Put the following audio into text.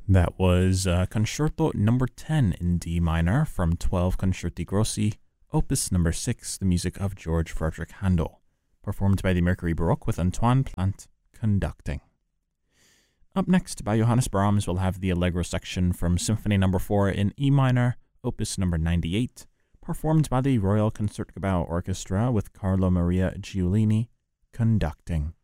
That was Concerto number 10 in D minor from 12 Concerti Grossi, opus number 6, the music of George Frederick Handel, performed by the Mercury Baroque with Antoine Plant conducting. Up next, by Johannes Brahms, we'll have the Allegro section from Symphony number 4 in E minor, opus number 98, performed by the Royal Concertgebouw Orchestra with Carlo Maria Giulini conducting.